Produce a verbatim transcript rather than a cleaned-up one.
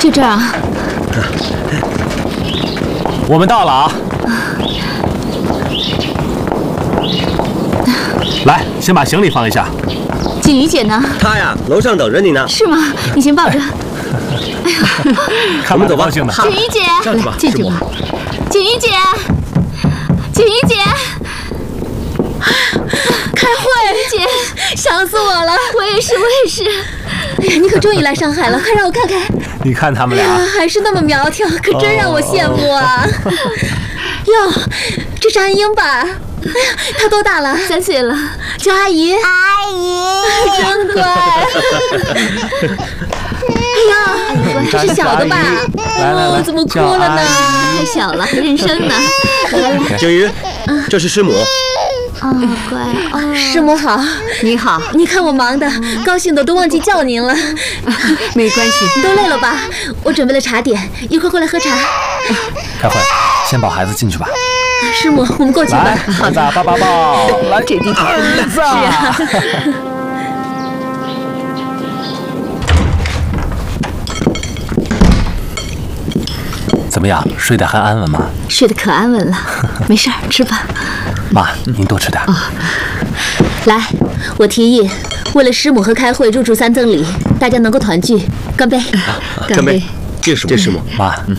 就这儿啊。 我们到了啊！来，先把行李放一下。 锦衣姐呢？ 她呀，楼上等着你呢。 是吗？你先抱着。哎呀， 看我们走吧，静的。 锦衣姐， 上去吧， 进去吧。锦衣姐，锦衣姐，开会，姐，想死我了。我也是，我也是。哎呀，你可终于来上海了，快让我看看。 你看他们俩， 哎呀，还是那么苗条，可真让我羡慕啊！哟，这是安英吧？哎呀，她多大了？三岁了，叫阿姨。 阿姨， 真乖。哎呀，这是小的吧？ 来来来， 怎么哭了呢？太小了，还认生呢。来来， 景瑜，这是师母。 哦，乖。哦，师母好，你好。你看我忙的，高兴的都忘记叫您了。没关系，你都累了吧？我准备了茶点，一会儿过来喝茶。 开会，先抱孩子进去吧。 师母，我们过去吧。 来，儿子，抱抱抱。来， 这地方儿子。怎么样，睡得还安稳吗？ 睡得可安稳了，没事儿，吃吧。 妈，您多吃点。 哦，来，我提议，为了师母和开会入住三增礼，大家能够团聚，干杯！ 干杯！这是这师母。 妈，